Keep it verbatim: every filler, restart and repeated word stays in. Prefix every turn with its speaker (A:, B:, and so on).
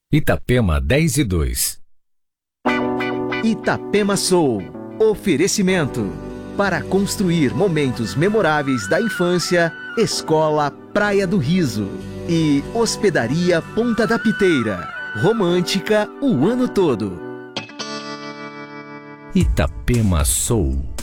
A: Itapema dez e dois.
B: Itapema Soul. Oferecimento. Para construir momentos memoráveis da infância, Escola Praia do Riso. E Hospedaria Ponta da Piteira. Romântica o ano todo.
A: Itapema Soul.